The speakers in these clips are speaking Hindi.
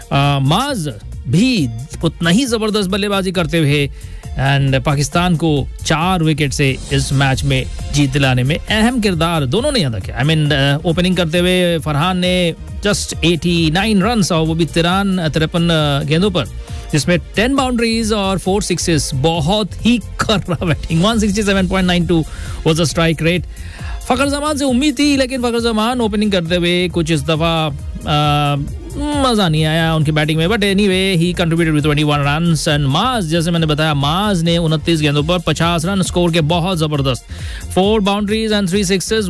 माज भी उतना ही जबरदस्त बल्लेबाजी करते हुए एंड पाकिस्तान को 4 विकेट से इस मैच में जीत दिलाने में अहम किरदार दोनों ने अदा किया। ओपनिंग करते हुए फरहान ने जस्ट 89 रन और वो भी 53 गेंदों पर, जिसमें 10 बाउंड्रीज और 4 सिक्सेस, बहुत ही कर्रा batting. 167.92 was the strike rate. फखर जमान से उम्मीद थी, लेकिन फखर जमान ओपनिंग करते हुए कुछ इस दफा मजा नहीं आया उनकी बैटिंग में, but anyway he contributed with 21 runs and माज, जैसे मैंने बताया, माज ने 29 गेंदों पर 50 रन स्कोर के, बहुत जबरदस्त। 4 बाउंड्रीज एंड 3 सिक्सेस,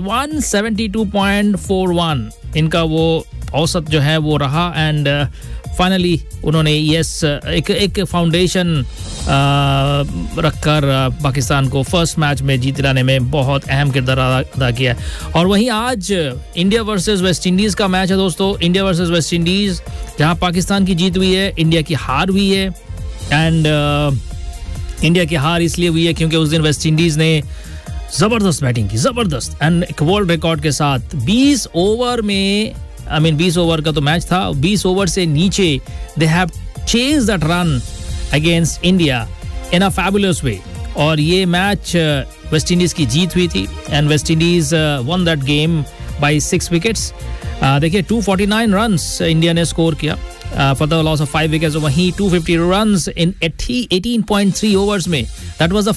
172.41 इनका वो औसत जो है वो रहा एंड फाइनली उन्होंने एक फाउंडेशन रखकर पाकिस्तान को फर्स्ट मैच में जीत लाने में बहुत अहम किरदार अदा किया। और वहीं आज इंडिया वर्सेस वेस्ट इंडीज का मैच है दोस्तों। इंडिया वर्सेस वेस्ट इंडीज, जहां पाकिस्तान की जीत हुई है, इंडिया की हार हुई है एंड इंडिया की हार इसलिए हुई है क्योंकि उस दिन वेस्ट इंडीज ने जबरदस्त बैटिंग की, जबरदस्त, एंड एक वर्ल्ड रिकॉर्ड के साथ 20 ओवर में, 20 ओवर का तो मैच था, 20 ओवर से नीचे they have chased that run against India in a fabulous वे, और ये मैच वेस्ट इंडीज की जीत हुई थी and West Indies one that game bye 6 wickets. देखिए 249 रन्स इंडिया ने स्कोर किया for the loss of 5 wickets. वहीं 250 रन्स इन 18.3 ओवर्स में, that was the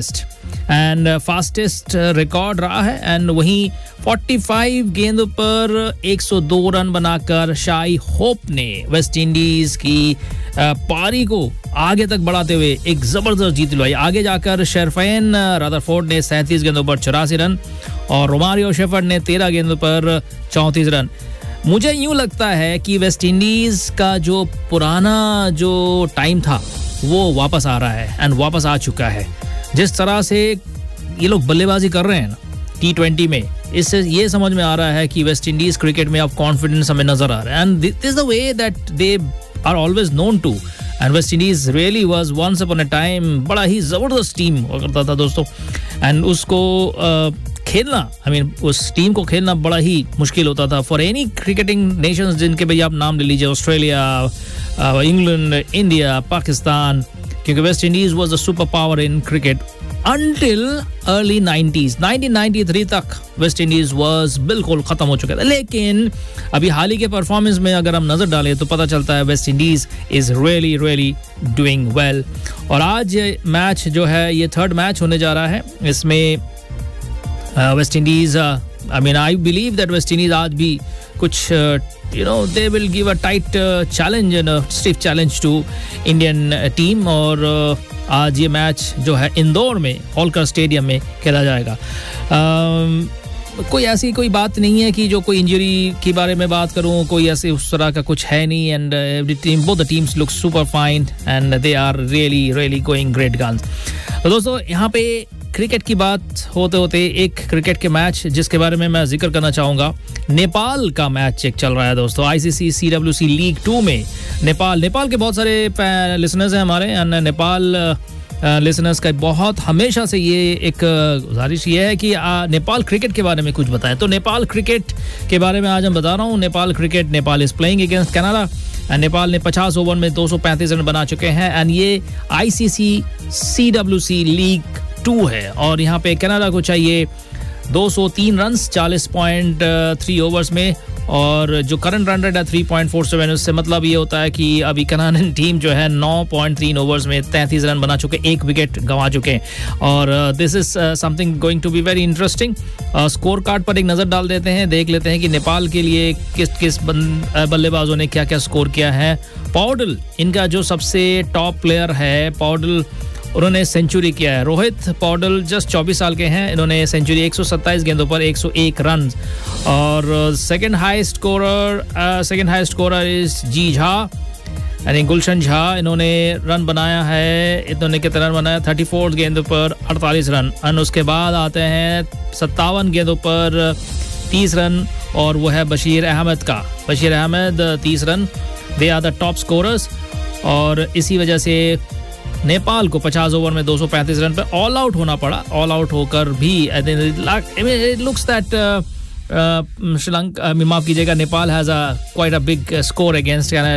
fastest record रहा है। एंड वहीं 45 गेंदों पर 102 रन बनाकर शाई होप ने वेस्ट इंडीज की पारी को आगे तक बढ़ाते हुए एक जबरदस्त जीत दिलवाई। आगे जाकर शेरफैन रदरफोर्ड ने 37 गेंदों पर 84 रन और रोमारियो शेफर्ड ने 13 गेंदों पर 34 रन। मुझे यूं लगता है कि वेस्ट इंडीज का जो पुराना जो टाइम था वो वापस आ रहा है एंड वापस आ चुका है। जिस तरह से ये लोग बल्लेबाजी कर रहे हैं ना T20 में, इससे ये समझ में आ रहा है कि वेस्ट इंडीज क्रिकेट में अब कॉन्फिडेंस हमें नजर आ रहा है and this is the way that they are always known to. And West Indies really was once upon a time बड़ा ही जबरदस्त टीम हुआ करता था दोस्तों, एंड उसको खेलना, उस टीम को खेलना बड़ा ही मुश्किल होता था फॉर एनी क्रिकेटिंग नेशंस, जिनके भाई आप नाम ले लीजिए, ऑस्ट्रेलिया, इंग्लैंड, इंडिया, पाकिस्तान, क्योंकि West Indies was the super power in cricket until early 90s 1993 तक वेस्ट इंडीज वाज बिल्कुल खत्म हो चुका था। लेकिन अभी हाल ही के परफॉर्मेंस में अगर हम नजर डालें तो पता चलता है West Indies is really doing well. और आज मैच जो है ये 3rd मैच होने जा रहा है। इसमें West Indies, I believe that West Indies आज भी कुछ they will give a tight challenge and a stiff challenge to Indian team, और आज ये मैच जो है इंदौर में होलकर स्टेडियम में खेला जाएगा। कोई ऐसी कोई बात नहीं है कि जो कोई इंजरी के बारे में बात करूं, कोई ऐसे उस तरह का कुछ है नहीं and both the teams look super fine and they are really going great guns. तो दोस्तों यहाँ पे क्रिकेट की बात होते होते एक क्रिकेट के मैच जिसके बारे में मैं जिक्र करना चाहूंगा, नेपाल का मैच एक चल रहा है दोस्तों। ICC CWC लीग 2 में नेपाल के बहुत सारे लिसनर्स हैं हमारे, एंड नेपाल लिसनर्स का बहुत हमेशा से ये एक गुजारिश ये है कि नेपाल क्रिकेट के बारे में कुछ बताएं। तो नेपाल क्रिकेट के बारे में आज हम बता रहा हूँ। Nepal is playing against Canada and Nepal ने 50 ओवर में 235 रन बना चुके हैं एंड ये ICC CWC लीग 2 है और यहाँ पे कनाडा को चाहिए 203 रन 40.3 ओवर्स में, और जो करंट रन रेट है 3.47, उससे मतलब ये होता है कि अभी कनाडियन टीम जो है 9.3 ओवर्स में 33 रन बना चुके, 1 विकेट गंवा चुके हैं। और this is something going to be very interesting. Score card पर एक नज़र डाल देते हैं, देख लेते हैं कि नेपाल के लिए किस बल्लेबाजों ने क्या क्या स्कोर किया है। पौडल इनका जो सबसे टॉप प्लेयर है, पौडल, उन्होंने सेंचुरी किया है। रोहित पौडल जस्ट 24 साल के हैं, इन्होंने सेंचुरी 127 गेंदों पर 101 रन। और सेकंड हाईएस्ट स्कोरर इज जी झा यानी गुलशन झा, इन्होंने रन बनाया है, इन्होंने कितना रन बनाया 34 गेंदों पर 48 रन। और उसके बाद आते हैं 57 गेंदों पर 30 रन और वो है Bashir Ahmad 30 run. They are the top scorers और इसी वजह से नेपाल को 50 ओवर में 235 रन पर ऑल आउट होना पड़ा। ऑल आउट होकर भी इट लुक्स दैट श्रीलंका, माफ कीजिएगा, Nepal has quite a big score against